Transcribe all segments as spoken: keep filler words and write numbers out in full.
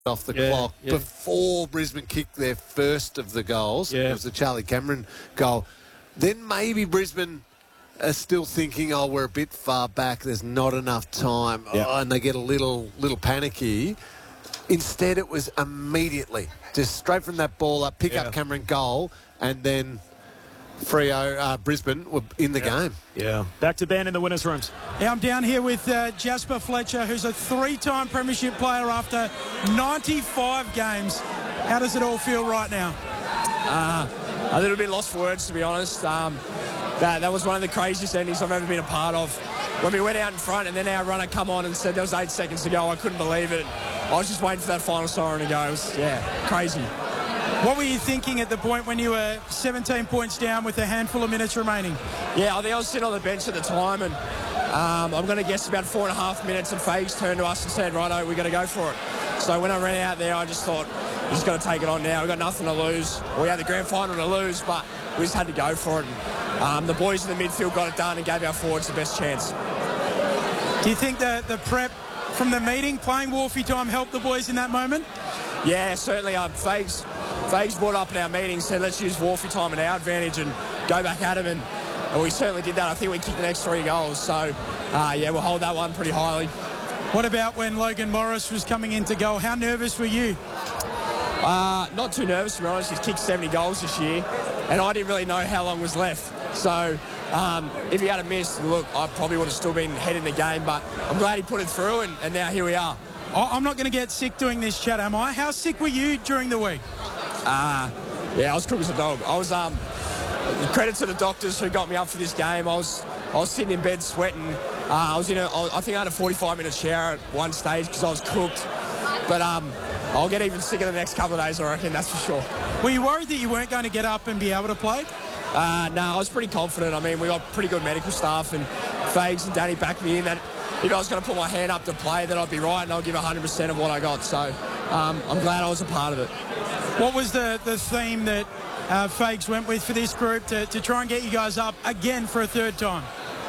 off the yeah, clock yeah. before Brisbane kicked their first of the goals. Yeah. It was the Charlie Cameron goal. Then maybe Brisbane are still thinking, oh, we're a bit far back, there's not enough time, Yeah. oh, and they get a little little panicky. Instead, it was immediately, just straight from that ball up, pick Yeah. up Cameron goal, and then Freo, uh, Brisbane were in the Yeah. game. Yeah. Back to Ben in the winners' rooms. Yeah, I'm down here with uh, Jasper Fletcher, who's a three-time premiership player after ninety-five games. How does it all feel right now? Uh, a little bit lost for words, to be honest. Um, that, that was one of the craziest endings I've ever been a part of. When we went out in front and then our runner come on and said there was eight seconds to go, I couldn't believe it. I was just waiting for that final siren to go. It was, yeah, crazy. What were you thinking at the point when you were seventeen points down with a handful of minutes remaining? Yeah, I think I was sitting on the bench at the time, and um, I'm going to guess about four and a half minutes, and Fags turned to us and said, righto, we've got to go for it. So when I ran out there, I just thought, we just got to take it on now. We've got nothing to lose. We had the grand final to lose, but we just had to go for it. And, um, the boys in the midfield got it done and gave our forwards the best chance. Do you think that the prep from the meeting, playing Wolfie time, helped the boys in that moment? Yeah, certainly. Uh, Fags, Fags brought up in our meeting, said let's use Wolfie time and our advantage and go back at him, and, and we certainly did that. I think we kicked the next three goals, so uh, yeah, we'll hold that one pretty highly. What about when Logan Morris was coming in to goal? How nervous were you? Uh, not too nervous, to be honest. He's kicked seventy goals this year, and I didn't really know how long was left. So um, if he had a miss, look, I probably would have still been ahead in the game, but I'm glad he put it through, and, and now here we are. I'm not going to get sick doing this chat, am I? How sick were you during the week? Uh, yeah, I was cook as a dog. I was, um, credit to the doctors who got me up for this game. I was I was sitting in bed sweating. Uh, I was in a, I think I had a forty-five minute shower at one stage because I was cooked. But um, I'll get even sicker the next couple of days, I reckon, that's for sure. Were you worried that you weren't going to get up and be able to play? Uh, no, I was pretty confident. I mean, we got pretty good medical staff, and Fags and Danny backed me in that if I was going to put my hand up to play, that I'd be right and I'll give one hundred percent of what I got. So um, I'm glad I was a part of it. What was the, the theme that uh, Fags went with for this group to, to try and get you guys up again for a third time?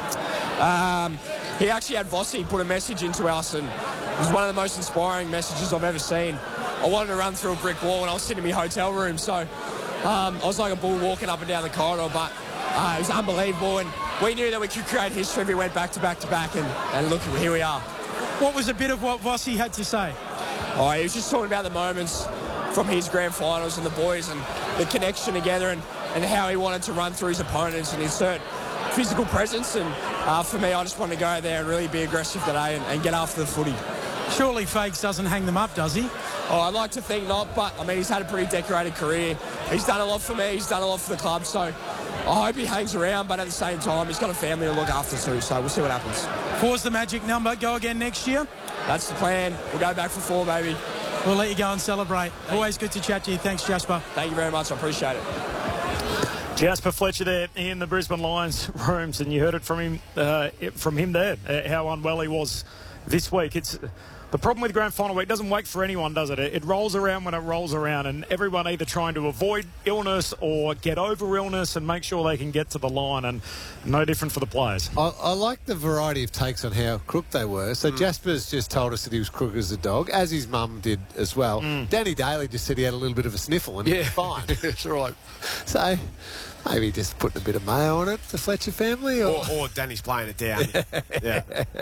Um, he actually had Vossi put a message into us, and it was one of the most inspiring messages I've ever seen. I wanted to run through a brick wall, and I was sitting in my hotel room, so um, I was like a bull walking up and down the corridor, but uh, it was unbelievable, and we knew that we could create history if we went back to back to back, and, and look, here we are. What was a bit of what Vossi had to say? Oh, he was just talking about the moments from his grand finals and the boys and the connection together, and, and how he wanted to run through his opponents and insert physical presence. And uh, for me, I just wanted to go out there and really be aggressive today and, and get after the footy. Surely Fags doesn't hang them up, does he? Oh, I'd like to think not, but I mean, he's had a pretty decorated career. He's done a lot for me, he's done a lot for the club, so I hope he hangs around, but at the same time, he's got a family to look after too, so we'll see what happens. Four's the magic number. Go again next year? That's the plan. We'll go back for four, baby. We'll let you go and celebrate. Thank Always good to chat to you. Thanks, Jasper. Thank you very much. I appreciate it. Jasper Fletcher there in the Brisbane Lions rooms, and you heard it from him uh, from him there, uh, how unwell he was this week. It's the problem with grand final week. It doesn't wait for anyone, does it? It rolls around when it rolls around, and everyone either trying to avoid illness or get over illness and make sure they can get to the line, and no different for the players. I, I like the variety of takes on how crook they were. So mm. Jasper's just told us that he was crook as a dog, as his mum did as well. Mm. Danny Daly just said he had a little bit of a sniffle and yeah. he was fine. That's right. So maybe just putting a bit of mayo on it, the Fletcher family. Or, or, or Danny's playing it down. yeah.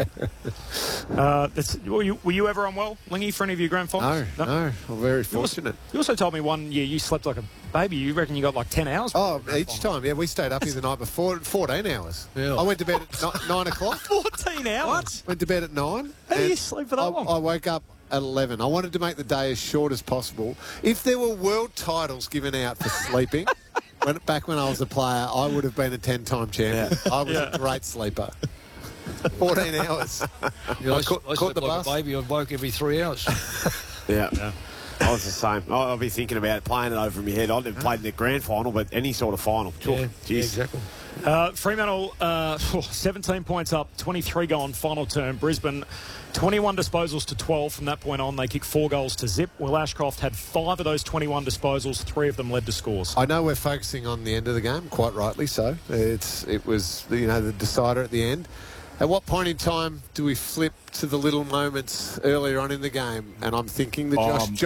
Uh, that's, were, you, were you ever unwell, Lingy, for any of your grand finals? No, no. no I'm very fortunate. You also, you also told me one year you slept like a baby. You reckon you got like ten hours? Oh, each time. Yeah, we stayed up here the night before. fourteen hours. Yeah. I went to bed at n- nine o'clock. fourteen hours? What? Went to bed at nine. How do you sleep for that I, long? I woke up at eleven. I wanted to make the day as short as possible. If there were world titles given out for sleeping, when, back when I was a player, I would have been a ten-time champion. Yeah. I was yeah. a great sleeper. fourteen hours. Yeah, I, I, caught, I caught the like bus. a baby. I woke every three hours. yeah. yeah. I was the same. I'll be thinking about it, playing it over in my head. I've never played in the grand final, but any sort of final. Yeah, yeah, exactly. Uh, Fremantle, uh, seventeen points up, twenty-three gone, final term. Brisbane, twenty-one disposals to twelve. From that point on, they kicked four goals to zip. Will Ashcroft had five of those twenty-one disposals. Three of them led to scores. I know we're focusing on the end of the game, quite rightly so. It's It was, you know, the decider at the end. At what point in time do we flip to the little moments earlier on in the game? And I'm thinking the Josh um,